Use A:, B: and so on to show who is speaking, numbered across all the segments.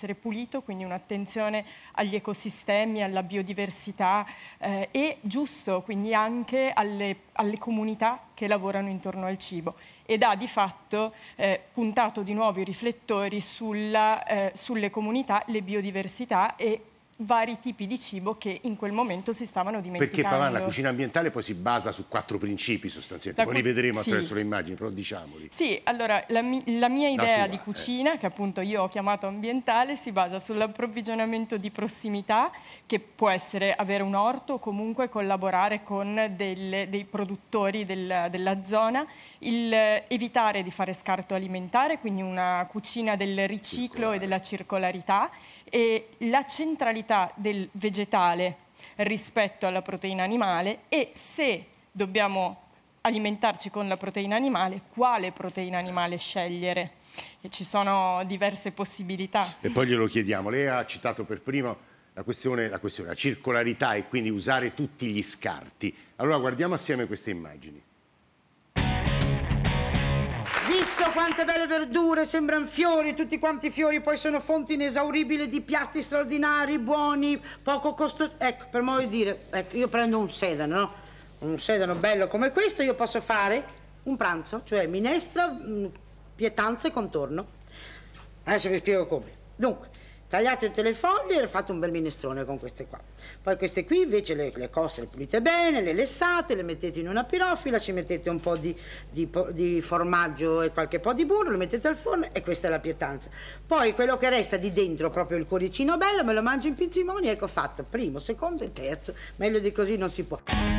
A: essere pulito, quindi un'attenzione agli ecosistemi, alla biodiversità e giusto, quindi anche alle comunità che lavorano intorno al cibo. Ed ha di fatto puntato di nuovo i riflettori sulle comunità, le biodiversità e vari tipi di cibo che in quel momento si stavano dimenticando.
B: Perché Pavan, la cucina ambientale poi si basa su 4 principi sostanzialmente, poi li vedremo attraverso le immagini, però diciamoli.
A: Sì, allora la mia idea di cucina, che appunto io ho chiamato ambientale, si basa sull'approvvigionamento di prossimità, che può essere avere un orto o comunque collaborare con dei produttori della zona, evitare di fare scarto alimentare, quindi una cucina del riciclo e della circolarità, e la centralità del vegetale rispetto alla proteina animale, e se dobbiamo alimentarci con la proteina animale, quale proteina animale scegliere? E ci sono diverse possibilità.
B: E poi glielo chiediamo. Lei ha citato per primo la questione, la circolarità e quindi usare tutti gli scarti. Allora guardiamo assieme queste immagini.
C: Visto quante belle verdure, sembrano fiori, tutti quanti fiori, poi sono fonti inesauribili di piatti straordinari, buoni, poco costosi. Ecco, per modo di dire, ecco, io prendo un sedano, no? Un sedano bello come questo, io posso fare un pranzo, cioè minestra, pietanza e contorno. Adesso vi spiego come. Dunque, tagliate tutte le foglie e fate un bel minestrone con queste qua. Poi queste qui invece le costre le pulite bene, le lessate, le mettete in una pirofila, ci mettete un po' di formaggio e qualche po' di burro, lo mettete al forno e questa è la pietanza. Poi quello che resta di dentro, proprio il cuoricino bello, me lo mangio in pizzimoni, ecco fatto, primo, secondo e terzo. Meglio di così non si può.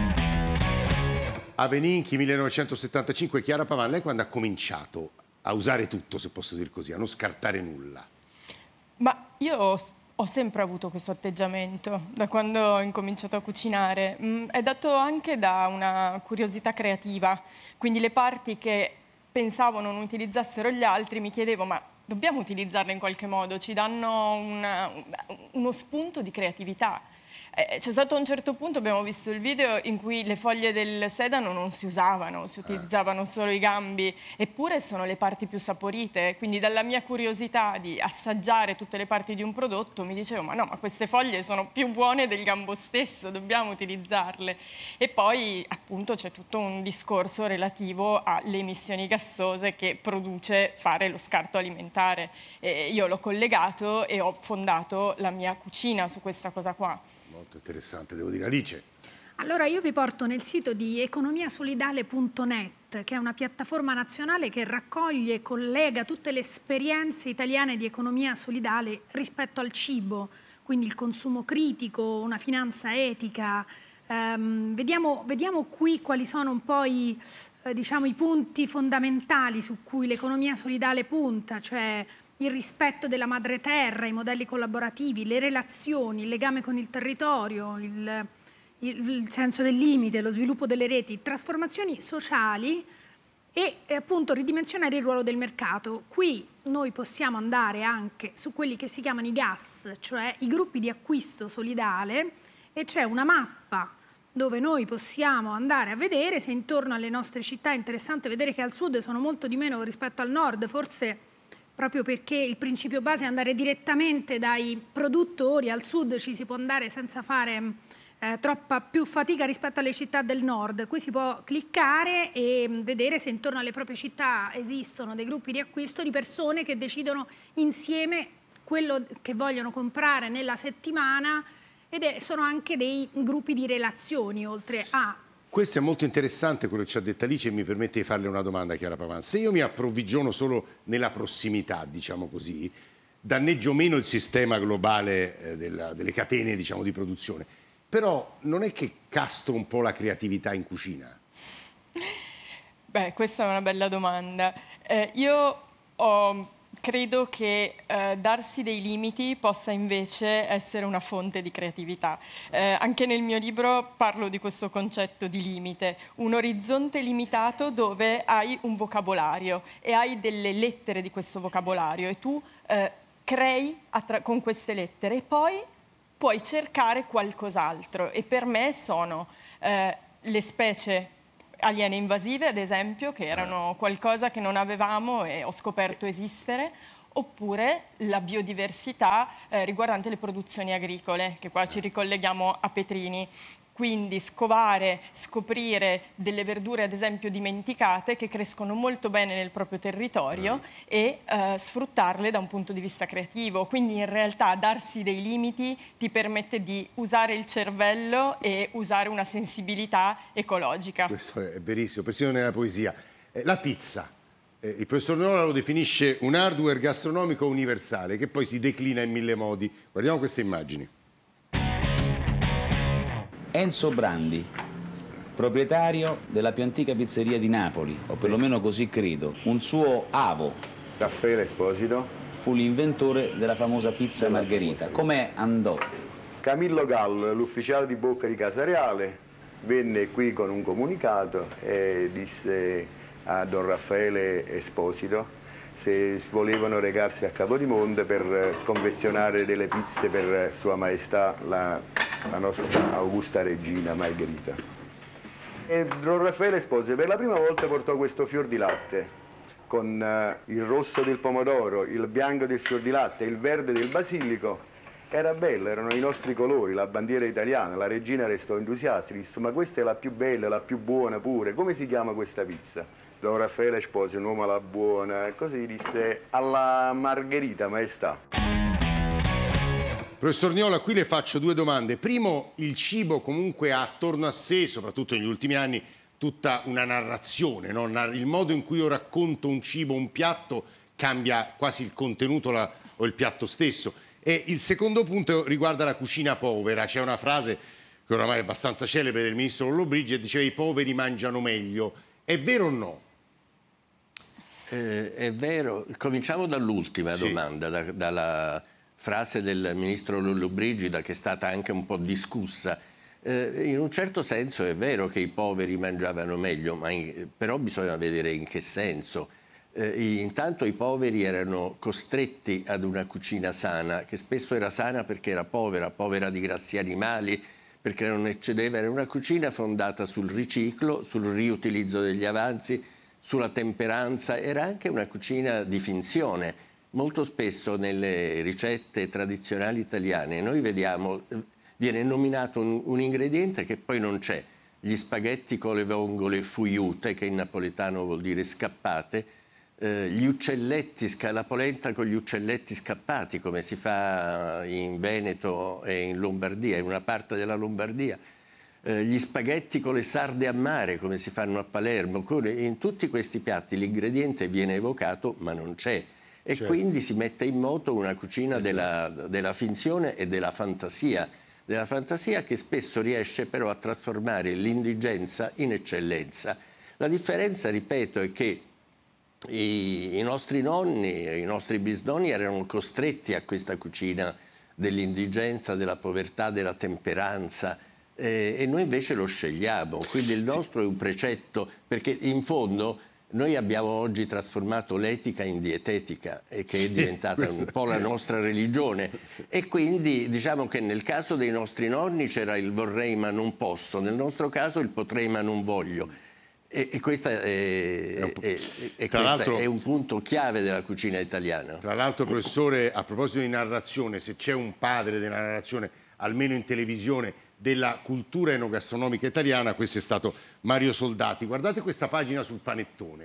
B: Aveninchi, 1975. Chiara Pavan, lei quando ha cominciato a usare tutto, se posso dire così, a non scartare nulla?
A: Ma io ho sempre avuto questo atteggiamento, da quando ho incominciato a cucinare. È dato anche da una curiosità creativa, quindi le parti che pensavo non utilizzassero gli altri mi chiedevo, ma dobbiamo utilizzarle in qualche modo, ci danno uno spunto di creatività. C'è stato un certo punto, abbiamo visto il video in cui le foglie del sedano non si usavano, si utilizzavano solo i gambi, eppure sono le parti più saporite, quindi dalla mia curiosità di assaggiare tutte le parti di un prodotto mi dicevo ma queste foglie sono più buone del gambo stesso, dobbiamo utilizzarle. E poi appunto c'è tutto un discorso relativo alle emissioni gassose che produce fare lo scarto alimentare. Io l'ho collegato e ho fondato la mia cucina su questa cosa qua.
B: Molto interessante, devo dire. Alice.
D: Allora io vi porto nel sito di economiasolidale.net, che è una piattaforma nazionale che raccoglie e collega tutte le esperienze italiane di economia solidale rispetto al cibo, quindi il consumo critico, una finanza etica. Vediamo qui quali sono un po' i punti fondamentali su cui l'economia solidale punta, cioè il rispetto della madre terra, i modelli collaborativi, le relazioni, il legame con il territorio, il senso del limite, lo sviluppo delle reti, trasformazioni sociali e appunto ridimensionare il ruolo del mercato. Qui noi possiamo andare anche su quelli che si chiamano i GAS, cioè i gruppi di acquisto solidale, e c'è una mappa dove noi possiamo andare a vedere se intorno alle nostre città è interessante vedere che al sud sono molto di meno rispetto al nord, forse proprio perché il principio base è andare direttamente dai produttori. Al sud ci si può andare senza fare troppa più fatica rispetto alle città del nord. Qui si può cliccare e vedere se intorno alle proprie città esistono dei gruppi di acquisto di persone che decidono insieme quello che vogliono comprare nella settimana, sono anche dei gruppi di relazioni oltre a...
B: Questo è molto interessante quello che ci ha detto Alice e mi permette di farle una domanda, Chiara Pavan. Se io mi approvvigiono solo nella prossimità, diciamo così, danneggio meno il sistema globale delle catene, diciamo, di produzione. Però non è che castro un po' la creatività in cucina?
A: Beh, questa è una bella domanda. Credo che darsi dei limiti possa invece essere una fonte di creatività. Anche nel mio libro parlo di questo concetto di limite, un orizzonte limitato dove hai un vocabolario e hai delle lettere di questo vocabolario e tu crei con queste lettere e poi puoi cercare qualcos'altro. E per me sono le specie aliene invasive, ad esempio, che erano qualcosa che non avevamo e ho scoperto esistere, oppure la biodiversità riguardante le produzioni agricole, che qua ci ricolleghiamo a Petrini. Quindi scoprire delle verdure ad esempio dimenticate che crescono molto bene nel proprio territorio e sfruttarle da un punto di vista creativo. Quindi in realtà darsi dei limiti ti permette di usare il cervello e usare una sensibilità ecologica.
B: Questo è verissimo, persino nella poesia. La pizza, il professor Nola lo definisce un hardware gastronomico universale che poi si declina in 1000 modi. Guardiamo queste immagini.
E: Enzo Brandi, proprietario della più antica pizzeria di Napoli, o perlomeno così credo. Un suo avo.
F: Raffaele Esposito
E: Fu l'inventore della famosa pizza margherita. Com'è andò?
F: Camillo Gallo, l'ufficiale di bocca di Casareale, venne qui con un comunicato e disse a Don Raffaele Esposito se volevano recarsi a Capodimonte per confezionare delle pizze per Sua Maestà la nostra augusta regina Margherita. E Don Raffaele Esposito per la prima volta portò questo fior di latte con il rosso del pomodoro, il bianco del fior di latte e il verde del basilico. Era bello, erano i nostri colori, la bandiera italiana. La regina restò entusiasta, disse ma questa è la più bella, la più buona pure, come si chiama questa pizza? Don Raffaele Esposito, un uomo alla buona, e così disse alla Margherita Maestà.
B: Professor Niola, qui le faccio due domande. Primo, il cibo comunque ha attorno a sé, soprattutto negli ultimi anni, tutta una narrazione, no? Il modo in cui io racconto un cibo, un piatto, cambia quasi il contenuto o il piatto stesso. E il secondo punto riguarda la cucina povera. C'è una frase che oramai è abbastanza celebre del ministro Lollobrigida, diceva i poveri mangiano meglio. È vero o no?
G: È vero. Cominciamo dall'ultima domanda, dalla frase del ministro Lollobrigida, che è stata anche un po' discussa. In un certo senso è vero che i poveri mangiavano meglio, però bisogna vedere in che senso. Intanto i poveri erano costretti ad una cucina sana, che spesso era sana perché era povera di grassi animali, perché non eccedeva. Era una cucina fondata sul riciclo, sul riutilizzo degli avanzi, sulla temperanza. Era anche una cucina di finzione. Molto spesso nelle ricette tradizionali italiane noi vediamo, viene nominato un ingrediente che poi non c'è. Gli spaghetti con le vongole fuiute, che in napoletano vuol dire scappate, gli uccelletti, la polenta con gli uccelletti scappati, come si fa in Veneto e in Lombardia, in una parte della Lombardia, gli spaghetti con le sarde a mare, come si fanno a Palermo. In tutti questi piatti l'ingrediente viene evocato ma non c'è, e quindi si mette in moto una cucina della finzione e della fantasia che spesso riesce però a trasformare l'indigenza in eccellenza. La differenza, ripeto, è che i nostri nonni, i nostri bisnonni erano costretti a questa cucina dell'indigenza, della povertà, della temperanza, e noi invece lo scegliamo. Quindi il nostro è un precetto, perché in fondo noi abbiamo oggi trasformato l'etica in dietetica, e che è diventata un po' la nostra religione, e quindi diciamo che nel caso dei nostri nonni c'era il vorrei ma non posso, nel nostro caso il potrei ma non voglio. E questo è un punto chiave della cucina italiana.
B: Tra l'altro, professore, a proposito di narrazione, se c'è un padre della narrazione, almeno in televisione, della cultura enogastronomica italiana, questo è stato Mario Soldati. Guardate questa pagina sul panettone.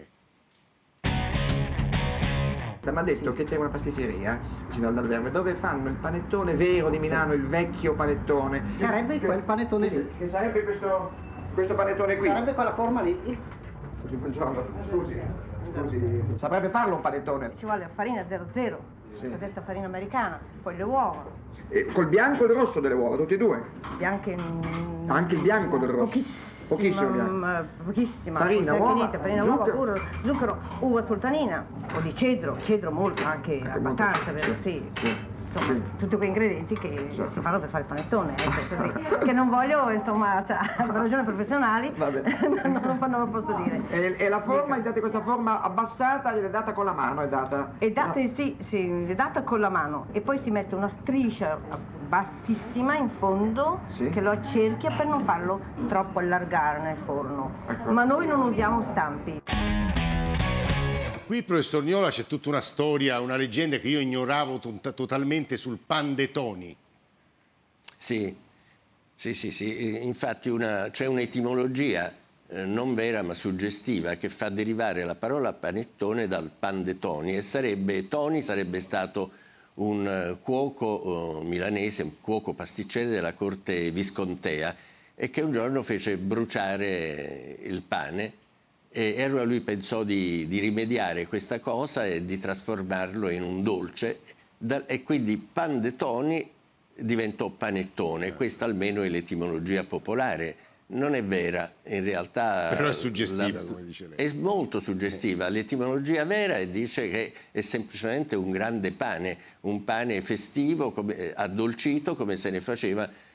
H: Mi ha detto che c'è una pasticceria vicino all'Alberme dove fanno il panettone vero di Milano, il vecchio panettone.
C: Sarebbe quel panettone lì?
H: Che sarebbe questo panettone qui?
C: Sarebbe quella forma lì?
H: Scusi, buongiorno. Scusi. Saprebbe farlo un panettone?
I: Ci vuole la farina 00, cosetta farina americana, poi le uova.
H: E col bianco e il rosso delle uova, tutti e due?
I: Bianche.
H: Anche il bianco del rosso? Pochissimo bianco.
I: Pochissima.
H: Farina, uova,
I: farina, uova, burro, zucchero, uva sultanina, o di cedro molto, anche abbastanza, vero? Sì. Insomma, tutti quei ingredienti che si fanno per fare il panettone, così. Che non voglio, insomma, per ragioni professionali, non posso dire.
H: E la forma, gli date questa forma abbassata, gliel'è data con la mano, è data?
I: È data con la mano, e poi si mette una striscia bassissima in fondo, che lo accerchia per non farlo troppo allargare nel forno. Ecco. Ma noi non usiamo stampi.
B: Qui, professor Niola, c'è tutta una storia, una leggenda che io ignoravo totalmente sul pan de Toni.
G: Sì, infatti c'è un'etimologia non vera ma suggestiva che fa derivare la parola panettone dal pan de Toni e Toni sarebbe stato un cuoco milanese, un cuoco pasticcere della corte viscontea e che un giorno fece bruciare il pane e allora lui pensò di rimediare questa cosa e di trasformarlo in un dolce e quindi pan de Toni diventò panettone. Questa almeno è l'etimologia popolare. Non è vera, in realtà...
B: Però è suggestiva, come dice lei.
G: È molto suggestiva. L'etimologia vera dice che è semplicemente un grande pane, un pane festivo, addolcito, come se ne faceva